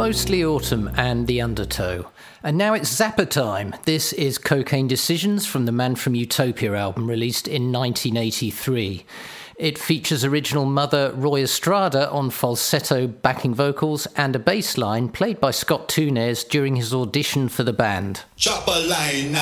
Mostly Autumn and The Undertow. And now it's Zappa time. This is Cocaine Decisions from the Man from Utopia album released in 1983. It features original Mother Roy Estrada on falsetto backing vocals and a bass line played by Scott Tunes during his audition for the band. Chop a line now.